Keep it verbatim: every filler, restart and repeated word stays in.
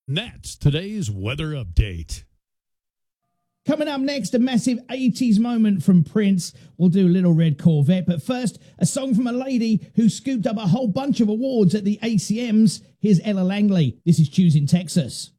And that's today's weather update. Coming up next, a massive eighties moment from Prince. We'll do Little Red Corvette. But first, a song from a lady who scooped up a whole bunch of awards at the A C Ms. Here's Ella Langley. This is Choosing Texas.